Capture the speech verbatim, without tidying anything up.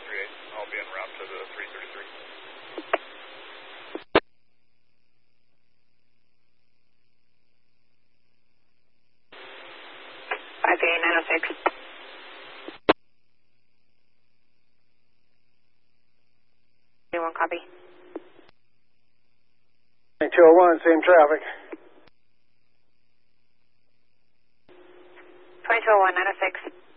three eight. I'll be en route to the three thirty-three. five three eight nine oh six. One copy. two oh one, same traffic. twenty-two oh one, nine oh six.